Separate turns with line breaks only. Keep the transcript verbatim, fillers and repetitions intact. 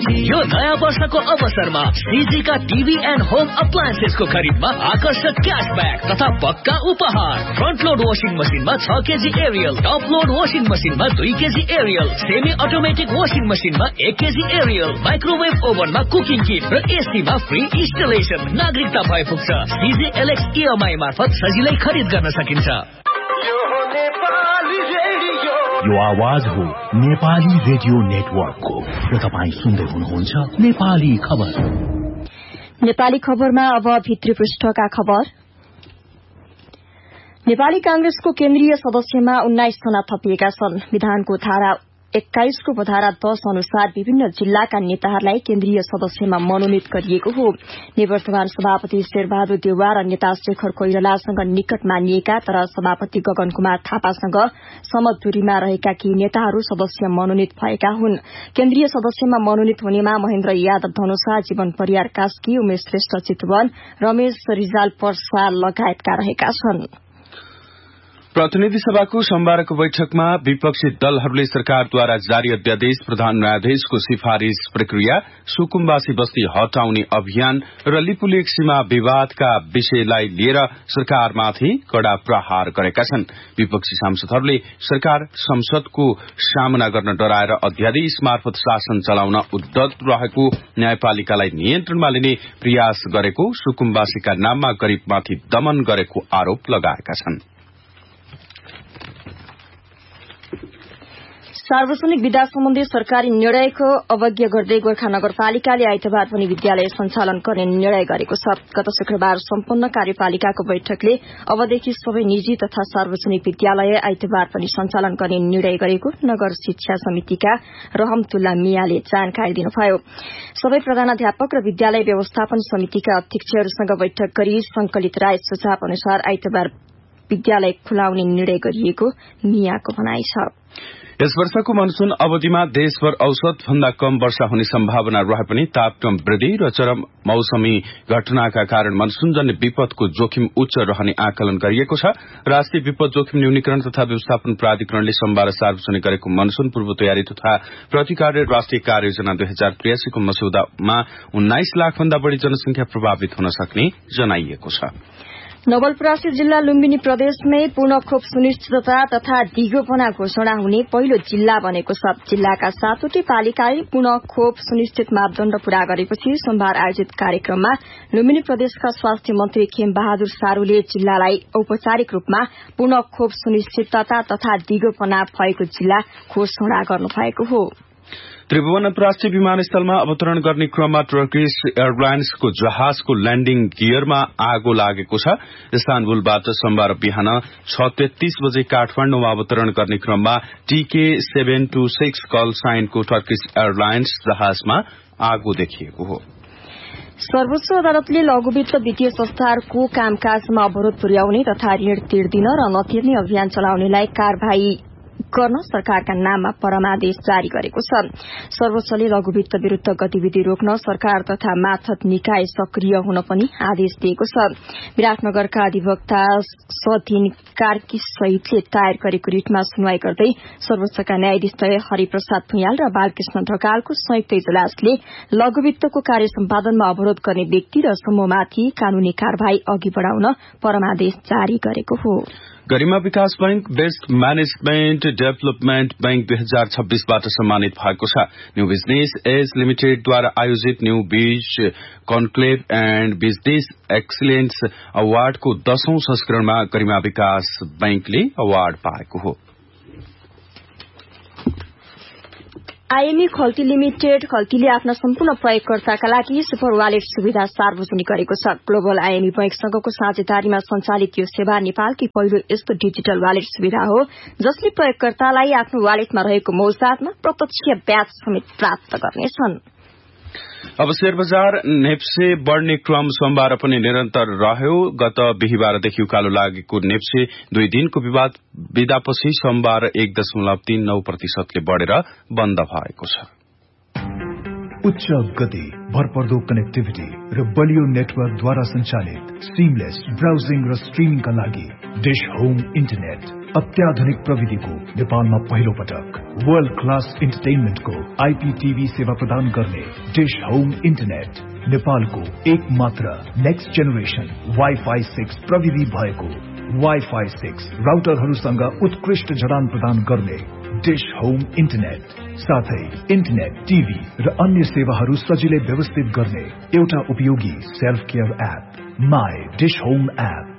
यो नयाँ वर्षको अवसरमा सीजीका टीभी एन्ड होम अप्लायन्सेसको खरिदमा आकर्षक क्याशब्याक तथा पक्का उपहार। फ्रन्ट लोड वाशिङ मसिनमा छ KG Ariel, top load washing मसिनमा दुई KG Ariel, semi automatic washing मसिनमा एक केजी एरियल, माइक्रोवेभ ओभनमा कुकिङ किट र एसीमा फ्री इन्स्टलेसन। नागरिकता भए पुग्छ। सीजी एलएक्स ईएमआई मार्फत सजिलै खरिद गर्न सकिन्छ।
यो आवाज हो नेपाली रेडियो नेटवर्कको र तपाईँ सुन्दै हुनुहुन्छ नेपाली खबर।
नेपाली खबरमा अब भित्री पृष्ठका खबर। नेपाली कांग्रेसको केन्द्रीय सदस्यमा उन्नाइस जना थपिएका छन्। विधानको धारा एक्काइसको धारा दस अनुसार विभिन्न जिल्लाका नेताहरूलाई केन्द्रीय सदस्यमा मनोनित गरिएको हो। निवर्तमान सभापति शेरबहादुर देउवा र नेता शेखर कोइरालासँग निकट मानिएका तर सभापति गगन कुमार थापासँग समदूरीमा रहेका केही नेताहरू सदस्य मनोनित भएका हुन्। केन्द्रीय सदस्यमा मनोनित हुनेमा महेन्द्र यादव धनुषा, जीवन परियार कास्की, उमेश श्रेष्ठ चितवन, रमेश रिजाल पर्सा लगायतका रहेका छन्।
प्रतिनिधि सभाको सोमबारको बैठकमा विपक्षी दलहरूले सरकारद्वारा जारी अध्यादेश, प्रधान न्यायाधीशको सिफारिश प्रक्रिया, सुकुम्बासी बस्ती हटाउने अभियान र लिपुलेक सीमा विवादका विषयलाई लिएर सरकारमाथि कड़ा प्रहार गरेका छन्। विपक्षी सांसदहरूले सरकार संसदको सामना गर्न डराएर अध्यादेश मार्फत शासन चलाउन उद्धत रहेको, न्यायपालिकालाई नियन्त्रणमा लिने प्रयास गरेको, सुकुम्बासीका नाममा गरीबमाथि दमन गरेको आरोप लगाएका छन्।
सार्वजनिक विदा सम्बन्धी सरकारी निर्णयको अवज्ञा गर्दै गोर्खा नगरपालिकाले आइतबार पनि विद्यालय सञ्चालन गर्ने निर्णय गरेको छ। गत शुक्रबार सम्पन्न कार्यपालिकाको बैठकले अबदेखि सबै निजी तथा सार्वजनिक विद्यालय आइतबार पनि सञ्चालन गर्ने निर्णय गरेको नगर शिक्षा समितिका रहमतुल्ला मियाले जानकारी दिनुभयो। सबै प्रधानाध्यापक र विद्यालय व्यवस्थापन समितिका अध्यक्षहरूसँग बैठक गरी संकलित राय सुझाव अनुसार आइतबार विद्यालय खुलाउने निर्णय गरिएको मियाको भनाइ छ।
यस वर्षको मनसून अवधिमा देशभर औसत भन्दा कम वर्षा हुने सम्भावना रहे पनि तापक्रम वृद्धि र चरम मौसमी घटनाका कारण मनसूनजन्य विपदको जोखिम उच्च रहने आकलन गरिएको छ। राष्ट्रिय विपद जोखिम न्यूनीकरण तथा व्यवस्थापन प्राधिकरणले सोमबार सार्वजनिक गरेको मनसून पूर्व तयारी तथा प्रतिकार राष्ट्रिय कार्ययोजना दुई हजार त्रियासीको मस्यौदामा उन्नाइस लाख भन्दा बढ़ी जनसंख्या प्रभावित हुन सक्ने जनाइएको छ।
नवलपरासी जिल्ला लुम्बिनी प्रदेशमै पूर्ण खोप सुनिश्चितता तथा दिगोपना घोषणा हुने पहिलो जिल्ला बनेको छ। जिल्लाका सातवटै पालिकाले पूर्ण खोप सुनिश्चित मापदण्ड पूरा गरेपछि सोमबार आयोजित कार्यक्रममा लुम्बिनी प्रदेशका स्वास्थ्य मन्त्री खेम बहादुर सारूले जिल्लालाई औपचारिक रूपमा पूर्ण खोप सुनिश्चितता तथा दिगोपना भएको जिल्ला घोषणा गर्नुभएको हो।
त्रिभुवन अन्तर्राष्ट्रिय विमानस्थलमा अवतरण गर्ने क्रममा टर्किश एयरलाइन्सको जहाजको ल्याण्डिङ गियरमा आगो लागेको छ। इस्तानबुलबाट सोमबार बिहान छ तेत्तीस बजे काठमाण्डुमा अवतरण गर्ने क्रममा टीके seven two six call साइनको Turkish airlines जहाजमा आगो देखिएको हो।
सर्वोच्च अदालतले लघुवित्त वित्तीय संस्थाहरूको कामकाजमा अवरोध पुर्याउने तथा ऋण तिर्दिन र नतिर्ने अभियान चलाउनेलाई कार्यवाही गर्न सरकारका नाममा परमादेश जारी गरेको छ। सर्वोच्चले लघुवित्त विरूद्ध गतिविधि रोक्न सरकार तथा माथत निकाय सक्रिय हुन पनि आदेश दिएको छ। विराटनगरका अधिवक्ता सधीन कार्की सहितले दायर गरेको रिटमा सुनवाई गर्दै सर्वोच्चका न्यायाधीश हरिप्रसाद भुइयाल र बालकृष्ण ढकालको संयुक्त इजलासले लघुवित्तको कार्य सम्पादनमा अवरोध गर्ने व्यक्ति र समूहमाथि कानूनी कार्यवाही अघि बढ़ाउन परमादेश जारी गरेको हो।
गरिमा विकास bank best management development bank दुई हजार छब्बीसबाट सम्मानित भएको छ। न्यू बिजनेस एज लिमिटेडद्वारा आयोजित न्यू बीज कन्क्लेभ एण्ड बिजनेस एक्सिलेन्स अवार्डको दशौं संस्करणमा गरिमा विकास बैंकले अवार्ड पाएको हो।
आईएमई खल्ती लिमिटेड खल्तीले आफ्ना सम्पूर्ण प्रयोगकर्ताका लागि सुपर वालेट सुविधा सार्वजनिक गरेको छ। ग्लोबल आईएमई बैंकसँगको साझेदारीमा सञ्चालित यो सेवा नेपालकै पहिलो यस्तो डिजिटल वालेट सुविधा हो जसले प्रयोगकर्तालाई आफ्नो वालेटमा रहेको मौजादमा प्रत्यक्ष ब्याज समेत प्राप्त गर्नेछन्।
अब शेयर बजार नेप्से बढ़ने क्रम सोमबार पनि निरन्तर रह्यो। गत बिहिबारदेखि उकालो लागेको नेप्से दुई दिनको विवाद विदापछि सोमबार एक दशमलव तीन नौ प्रतिशतले बढ़ेर बन्द भएको छ।
उच्च गति, भरपर्दो कनेक्टिभिटी र बलियो नेटवर्कद्वारा सञ्चालित सिमलेस ब्राउजिङ र स्ट्रिमिङका लागि डिश होम इन्टरनेट अत्याधुनिक प्रविधिको नेपालमा पहिलो पटक वर्ल्ड क्लास इन्टरटेनमेन्टको आईपीटीभी सेवा प्रदान गर्ने डिश होम इन्टरनेट नेपालको एक मात्र नेक्स्ट जेनेरेसन वाइफाई सिक्स प्रविधि भएको वाइफाई सिक्स राउटरहरूसँग उत्कृष्ट जडान प्रदान गर्ने डिश होम इन्टरनेट साथै इन्टरनेट टिभी र अन्य सेवाहरू सजिलै व्यवस्थित गर्ने एउटा उपयोगी self care app my dish home app